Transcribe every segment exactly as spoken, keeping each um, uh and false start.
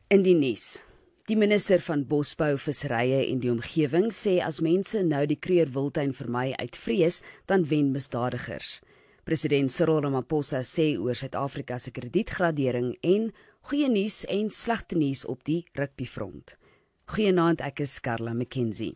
In die nuus. Die minister van Bosbou, Visserye en die Omgewing sê as mense nou die Krugerwildtuin vermy uit vrees, dan wen misdadigers. President Cyril Ramaphosa sê oor Suid-Afrika se kredietgradering en goeie nuus en slegte nuus op die rugbyfront. Goeienaand, ek is Carla McKenzie.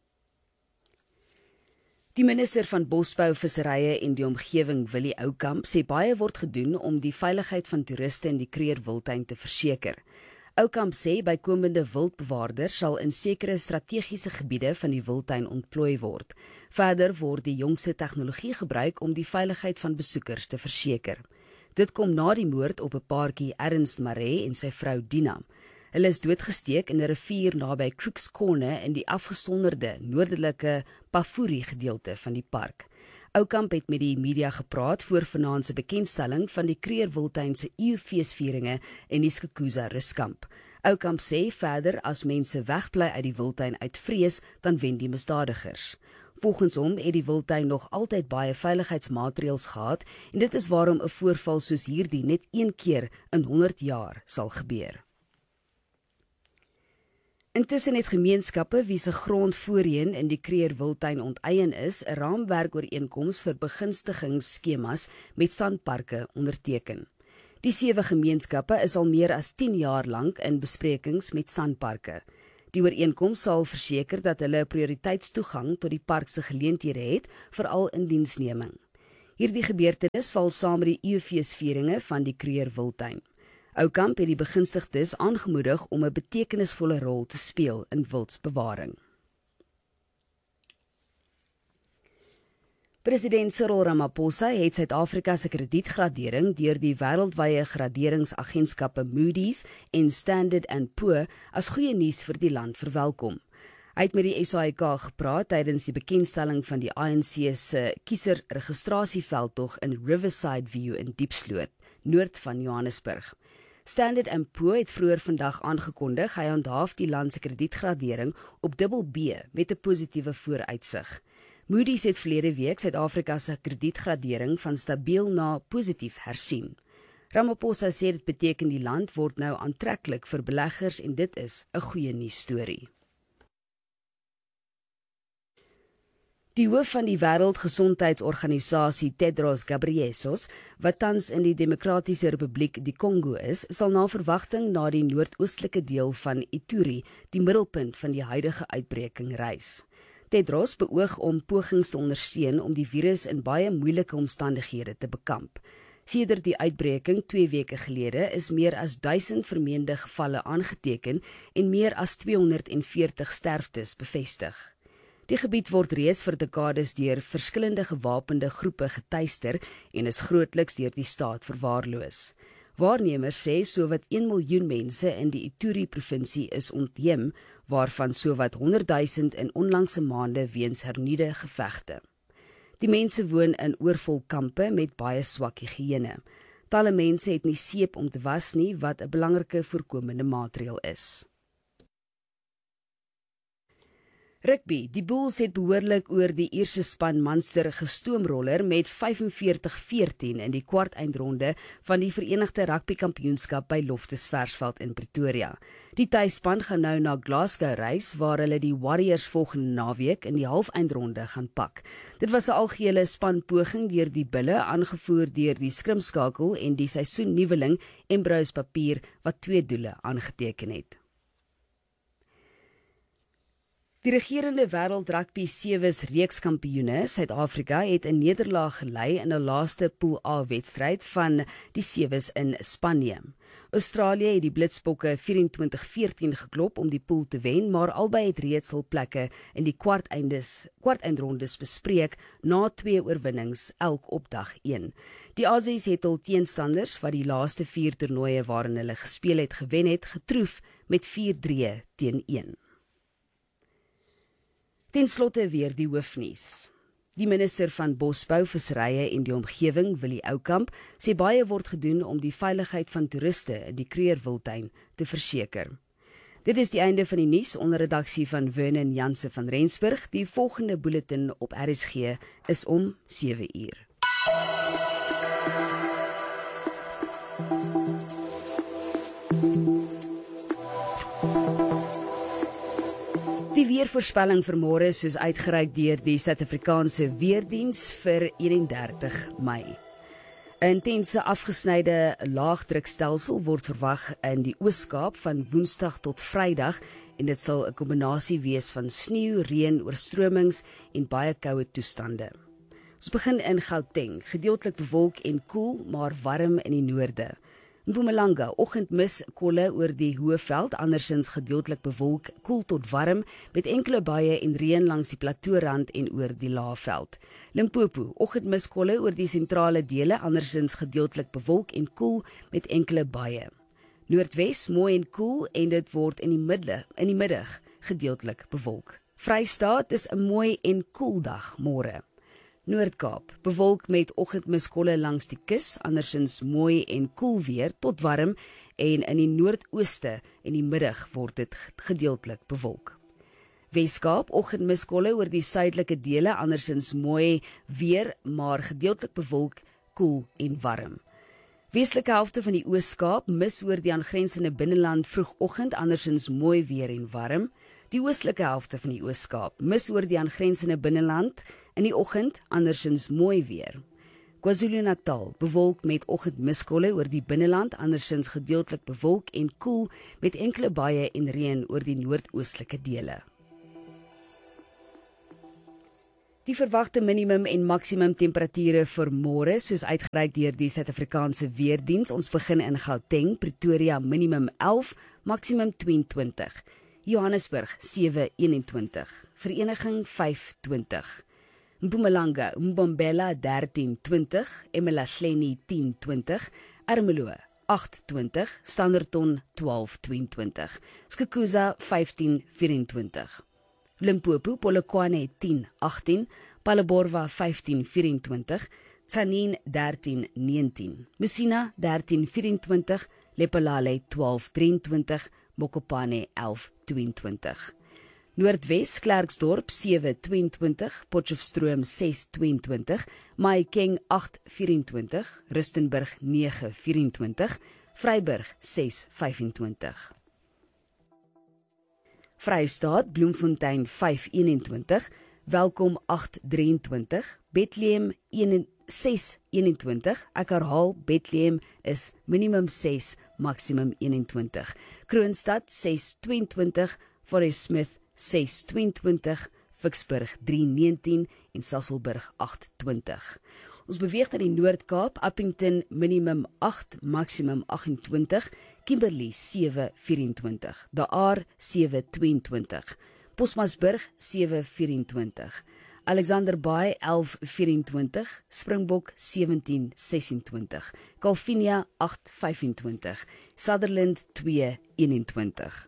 Die minister van Bosbou, Visserye en die Omgewing, Willie Oukamp, sê baie word gedoen om die veiligheid van toeriste in die Krugerwildtuin te verseker. Oukamp sê bykomende wildbewaarders sal in sekere strategiese gebiede van die wildtuin ontplooi word. Verder word die jongste tegnologie gebruik om die veiligheid van besoekers te verseker. Dit kom na die moord op 'n paartjie Ernst Maree en sy vrou Dina. Hulle is doodgesteek in 'n rivier naby Crooks Corner in die afgesonderde noordelike Pafuri gedeelte van die park. Oukamp het met die media gepraat voor vanaand se bekendstelling van die Krugerwildtuin se eeufeesvieringe en die Skukuza ruskamp. Oukamp sê verder as mense wegbly uit die wildtuin uit vrees, dan wen die misdadigers. Volgens hom het die wildtuin nog altyd baie veiligheidsmaatreëls gehad en dit is waarom 'n voorval soos hierdie net een keer in honderd jaar sal gebeur. Intussen het gemeenskappe wie se grond voorheen in die Krugerwildtuin onteien is, 'n raamwerkooreenkoms vir begunstigingsskemas met sandparke onderteken. Die sewe gemeenskappe is al meer as tien jaar lank in besprekings met sandparke. Die ooreenkoms sal verseker dat hulle prioriteitstoegang tot die park se geleenthede het, veral in diensneming. Hierdie gebeurtenis val saam met die eeufeesvieringe van die Krugerwildtuin. Oukamp het die begunstigdes aangemoedig om 'n betekenisvolle rol te speel in wildsbewaring. President Cyril Ramaphosa het Suid-Afrika se kredietgradering deur die wêreldwye graderingsagentskappe Moody's en Standard and Poor as goeie nuus vir die land verwelkom. Hy het met die S A I K gepraat tydens die bekendstelling van die A N C se kieserregistrasieveldtog in Riverside View in Diepsloot, noord van Johannesburg. Standard and Poor het vroeër vandag aangekondig hy handhaaf die land se kredietgradering op dubbel B met 'n positiewe vooruitsig. Moody's het verlede week Suid-Afrika se kredietgradering van stabiel na positief hersien. Ramaphosa sê dit beteken die land word nou aantreklik vir beleggers en dit is 'n goeie nuus storie. Die hoof van die Wêreldgesondheidsorganisasie Tedros Ghebreyesus, wat tans in die Demokratiese Republiek die Kongo is, sal na verwagting na die noordoostelike deel van Ituri, die middelpunt van die huidige uitbreking, reis. Tedros beoog om pogings te ondersteun om die virus in baie moeilike omstandighede te bekamp. Sedert die uitbreking twee weke gelede is meer as duisend vermeende gevalle aangeteken en meer as tweehonderdveertig sterftes bevestig. Die gebied word reeds vir dekades deur verskillende gewapende groepe getuister en is grootliks deur die staat verwaarloos. Waarnemers sê sowat een miljoen mense in die Ituri-provinsie is ontheem, waarvan sowat honderdduisend in onlangse maande weens hernuide gevegte. Die mense woon in oorvol kampe met baie swak higiëne. Talle mense het nie seep om te was nie, wat 'n belangrike voorkomende maatreël is. Rugby, die Bulls het behoorlik oor die Ierse span Munster gestoomroller met vyfenveertig veertien in die kwartfinale van die Verenigde Rugby Kampioenskap by Loftus Versveld in Pretoria. Die tuisspan gaan nou na Glasgow reis waar hulle die Warriors volgende naweek in die halfeindronde gaan pak. Dit was 'n algehele spanpoging deur die Bulle, aangevoer deur die skrimskakel en die seisoennuweling Ambrose Papier wat twee doele aangeteken het. Die regerende wêreld rugby sewes reekskampioene Suid-Afrika het 'n nederlaag gelei in 'n laaste Pool A wedstryd van die sewes in Spanje. Australië het die Blitsbokke vyf-en-twintig veertien geklop om die pool te wen, maar albei het reeds hul plekke in die kwarteindes kwarteinrondes bespreek na twee oorwinnings elk op dag een. Die Aussies het hul teenstanders wat die laaste vier toernooie waarin hulle gespeel het gewen het, getroof met vier drie teen een. Ten slotte weer die hoofnuus. Die minister van Bosbou, Visserye en die Omgewing, Willie Oukamp, sê baie word gedoen om die veiligheid van toeriste in die Krugerwildtuin te verseker. Dit is die einde van die nuus onder redaksie van Vernon Janse van Rensburg. Die volgende bulletin op R S G is om sewe uur. weervoorspelling vir môre soos uitgereik deur die Suid-Afrikaanse Weerdiens vir eenendertig Mei. 'n Intense afgesnyde laagdrukstelsel word verwag in die Oos-Kaap van Woensdag tot Vrydag en dit sal 'n kombinasie wees van sneeu, reën, oorstromings en baie koue toestande. Ons begin in Gauteng, gedeeltelik bewolk en koel, maar warm in die noorde. Mpumalanga, oggendmis kolle oor die Hoëveld, andersins gedeeltelik bewolk, koel tot warm, met enkele buie en reën langs die plateaurand en oor die Laagveld. Limpopo, oggendmis kolle oor die sentrale dele, andersins gedeeltelik bewolk en koel, met enkele buie. Noordwes, mooi en koel en dit word in die middag, in die middag gedeeltelik bewolk. Vrystaat is 'n mooi en koel dag môre. Noord-Kaap, bewolk met oggendmiskolle langs die kus, andersins mooi en koel weer tot warm en in die noordooste en die middag word dit gedeeltelik bewolk. Wes-Kaap, oggendmiskolle oor die suidelike dele, andersins mooi weer, maar gedeeltelik bewolk, koel en warm. Westelike helfte van die Oos-Kaap, mis oor die aangrensende binneland vroegoggend, andersins mooi weer en warm. Die oostelike helfte van die Oos-Kaap, mis oor die aangrensende binneland in die oggend, andersins mooi weer. KwaZulu-Natal, bewolk met oggendmiskolle oor die binneland, andersins gedeeltelik bewolk en koel met enkele buie en reën oor die noordoostelike dele. Die verwagte minimum en maksimum temperature vir môre, soos uitgereik deur die Suid-Afrikaanse Weerdiens. Ons begin in Gauteng, Pretoria minimum elf, maksimum tweeëntwintig. Johannesburg sewe eenentwintig, Vereniging vyf twintig. Mpumalanga, Mbombela dertien twintig, Emalahleni tien twintig, Ermelo agt twintig, Standerton twaalf tweeëntwintig, Skukuza vyftien vyfentwintig. Limpopo, Polokwane tien agtien, Palaborwa vyftien vyfentwintig, Tzaneen dertien negentien, Musina dertien vyfentwintig, Lephalale twaalf drieëntwintig, Mokopane elf tweeëntwintig. Noordwes, Klerksdorp sewe tweeëntwintig, Potchefstroom ses tweeëntwintig, Mahikeng agt vyfentwintig, Rustenburg nege vyfentwintig, Vryburg ses vyfentwintig. Vrystaat, Bloemfontein vyf eenentwintig, Welkom agt drieëntwintig, Bethlehem ses eenentwintig, ek herhaal, Bethlehem is minimum ses, maksimum eenentwintig. Kroonstad ses tweeëntwintig, Forest Smith ses tweeëntwintig, Vicksburg drie negentien en Sasolburg agt twintig. Ons beweeg na die Noord-Kaap, Appington minimum agt, maksimum agt-en-twintig, Kimberley sewe vyfentwintig, Daar sewe tweeëntwintig, Posmasburg sewe vyfentwintig, Alexander Bay elf vyfentwintig, Springbok sewentien sesentwintig, Calvinia agt vyfentwintig, Sutherland twee eenentwintig.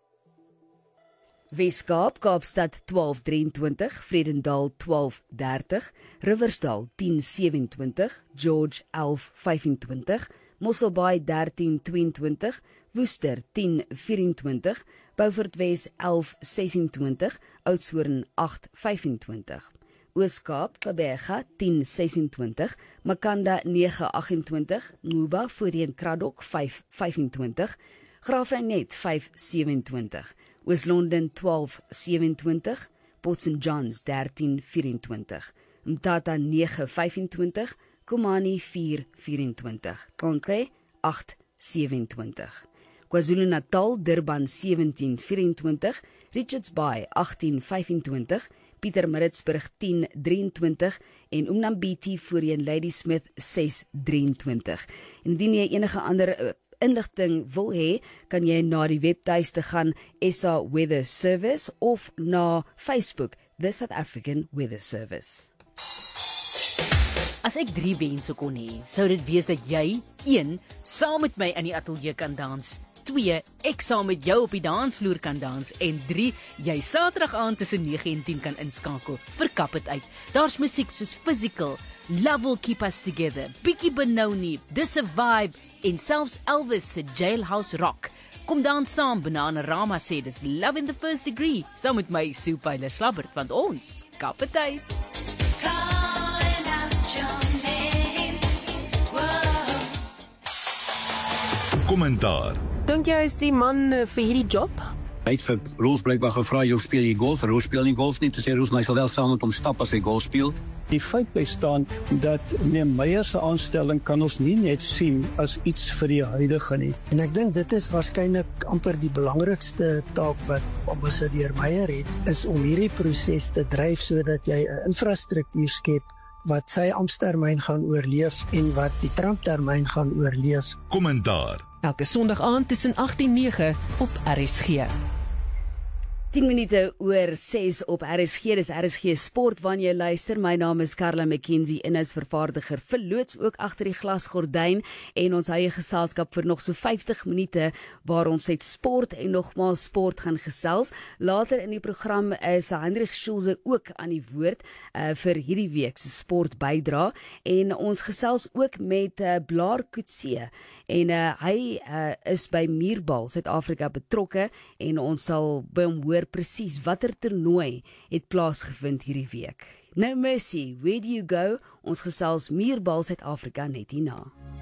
Wes-Kaap, Kaapstad twaalf drieëntwintig, Vredendal twaalf dertig, Riversdal tien sewentwintig, George elf vyfentwintig, Mosselbaai dertien tweeëntwintig, Woester tien vyfentwintig, Beaufort Wes elf sesentwintig, Oudtshoorn agt vyfentwintig. Oos-Kaap, Gqeberha tien sesentwintig, Makanda nege agt-en-twintig, Nguba voorheen Kraddock vyf vyfentwintig, Graafrenet vyf sewentwintig, Oos-London twaalf sewentwintig, Port Saint Johns dertien vyfentwintig, Mthatha nege vyfentwintig, Komani vier vyfentwintig, Konke agt sewentwintig. KwaZulu-Natal, Durban sewentien vyfentwintig, Richards Bay agtien vyfentwintig, Pietermaritzburg tien drieëntwintig en Umnambiti voorheen Ladysmith ses drieëntwintig. Indien jy enige ander uh, inligting wil hê, kan jy na die webtuiste gaan S A Weather Service of na Facebook, The South African Weather Service. As ek drie wense kon hê, sou dit wees dat jy, een, saam met my in die ateljee kan dans, twee, ek saam met jou op die dansvloer kan dans, en drie, jy Saterdag aand tussen nege en tien kan inskakel vir Kap het uit. Daar's musiek soos Physical, Love Will Keep Us Together, Bietjie Benoni, Dis a Vibe, en selfs Elvis se Jailhouse Rock. Kom dan saam, Bananarama sê dis Love in the First Degree, saam met my Sue Pyler Slabbert, want ons Kap het uit. Kommentaar. Dink jy is die man uh, vir hierdie job? Hy het vir Roos blijkbaar gevra, jou speel jy golf? Roos speel nie golf nie, te sê Roos, maar hy sal wel saam met hom stap as hy golf speel. Die feit bly staan dat meneer Meyer se aanstelling kan ons nie net sien as iets vir die huidige nie. En ek dink dit is waarskynlik amper die belangrikste taak wat ambassadeur Meyer het, is om hierdie proses te dryf sodat jy 'n infrastruktuur skep wat sy amptetermyn gaan oorleef en wat die Trump-termyn gaan oorleef. Kommentaar. Elke Sondag aand tussen agt en nege op R S G. tien minute oor ses op R S G, dis R S G Sport wanneer jy luister. My naam is Carla McKenzie, inhoudsvervaardiger, verloots ook agter die glasgordyn en ons eie geselskap vir nog so vyftig minute waar ons het sport en nogmaals sport gaan gesels. Later in die program is Hendrik Schulze ook aan die woord uh, vir hierdie week se sport bydra en ons gesels ook met uh, Blaar Coetzee en uh, hy uh, is by Muurbal Suid-Afrika betrokke en ons sal by hom hoor presies watter toernooi het plaasgevind hierdie week. No mercy, where do you go? Ons gesels Muurbal Suid-Afrika net hierna.